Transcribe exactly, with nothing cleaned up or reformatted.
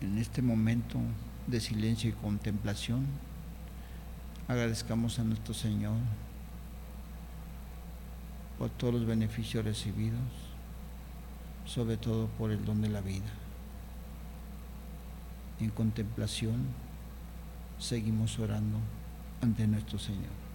En este momento de silencio y contemplación, agradezcamos a nuestro Señor por todos los beneficios recibidos, sobre todo por el don de la vida. En contemplación, seguimos orando ante nuestro Señor.